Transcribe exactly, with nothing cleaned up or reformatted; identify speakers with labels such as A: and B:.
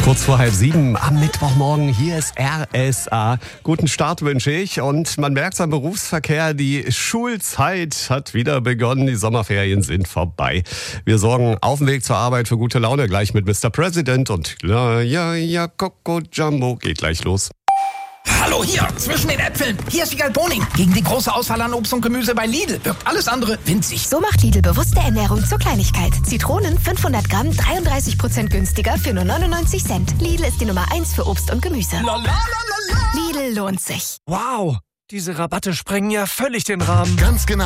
A: Kurz vor halb sieben am Mittwochmorgen, hier ist R S A. Guten Start wünsche ich und man merkt es am Berufsverkehr, die Schulzeit hat wieder begonnen, die Sommerferien sind vorbei. Wir sorgen auf dem Weg zur Arbeit für gute Laune, gleich mit Mister President und ja, ja, ja, Coco Jumbo geht gleich los.
B: Hallo hier, zwischen den Äpfeln. Hier ist Wiegald Boning. Gegen die große Auswahl an Obst und Gemüse bei Lidl wirkt alles andere winzig.
C: So macht Lidl bewusste Ernährung zur Kleinigkeit. Zitronen fünfhundert Gramm, dreiunddreißig Prozent günstiger für nur neunundneunzig Cent. Lidl ist die Nummer eins für Obst und Gemüse.
B: La, la, la, la, la.
C: Lidl lohnt sich.
D: Wow, diese Rabatte sprengen ja völlig den Rahmen.
E: Ganz genau.